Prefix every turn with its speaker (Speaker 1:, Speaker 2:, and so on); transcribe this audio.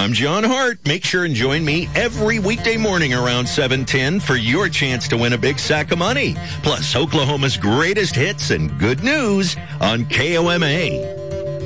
Speaker 1: I'm John Hart. Make sure and join me every weekday morning around 7:10 for your chance to win a big sack of money. Plus, Oklahoma's greatest hits and good news on KOMA.